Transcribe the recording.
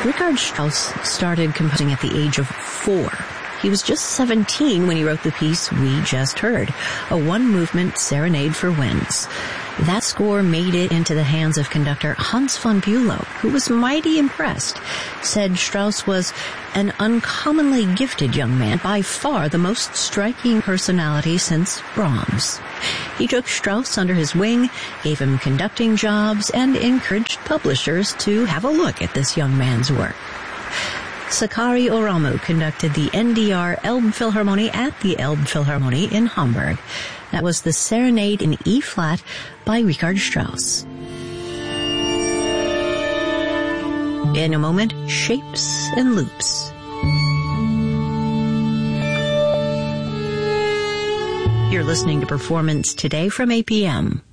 Richard Strauss started composing at the age of 4. He was just 17 when he wrote the piece we just heard, a one-movement serenade for winds. That score made it into the hands of conductor Hans von Bülow, who was mighty impressed, said Strauss was an uncommonly gifted young man, by far the most striking personality since Brahms. He took Strauss under his wing, gave him conducting jobs, and encouraged publishers to have a look at this young man's work. Sakari Oramu conducted the NDR Elbphilharmonie at the Elbphilharmonie in Hamburg. That was the Serenade in E-flat by Richard Strauss. In a moment, Shapes and Loops. You're listening to Performance Today from APM.